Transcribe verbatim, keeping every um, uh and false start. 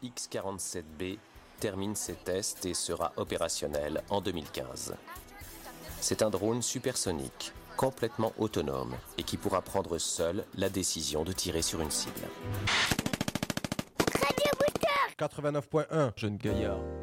X quarante-sept B termine ses tests et sera opérationnel en deux mille quinze. C'est un drone supersonique, complètement autonome et qui pourra prendre seul la décision de tirer sur une cible. quatre-vingt-neuf point un, Jeune Gaillard.